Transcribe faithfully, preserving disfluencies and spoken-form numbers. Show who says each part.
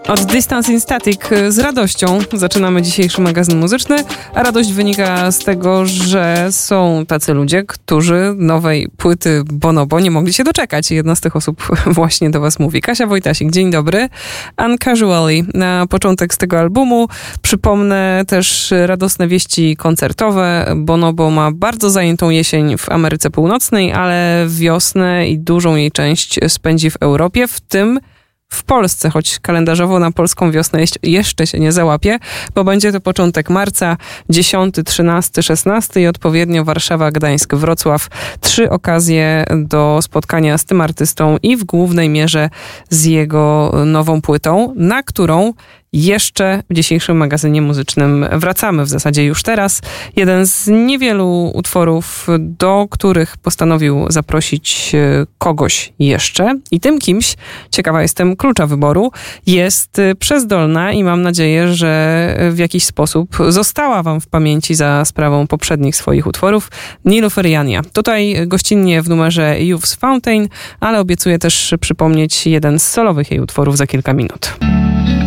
Speaker 1: Od Distance in Static z radością zaczynamy dzisiejszy magazyn muzyczny, a radość wynika z tego, że są tacy ludzie, którzy nowej płyty Bonobo nie mogli się doczekać. Jedna z tych osób właśnie do was mówi. Kasia Wojtasik, dzień dobry. Uncasually na początek z tego albumu. Przypomnę też radosne wieści koncertowe. Bonobo ma bardzo zajętą jesień w Ameryce Północnej, ale wiosnę i dużą jej część spędzi w Europie, w tym w Polsce, choć kalendarzowo na polską wiosnę jeszcze się nie załapie, bo będzie to początek marca, dziesiąty, trzynasty, szesnasty i odpowiednio Warszawa, Gdańsk, Wrocław. Trzy okazje do spotkania z tym artystą i w głównej mierze z jego nową płytą, na którą jeszcze w dzisiejszym magazynie muzycznym wracamy w zasadzie już teraz. Jeden z niewielu utworów, do których postanowił zaprosić kogoś jeszcze. I tym kimś, ciekawa jestem klucza wyboru, jest Przezdolna i mam nadzieję, że w jakiś sposób została wam w pamięci za sprawą poprzednich swoich utworów. Nilüfer Jania. Tutaj gościnnie w numerze Youth's Fountain, ale obiecuję też przypomnieć jeden z solowych jej utworów za kilka minut.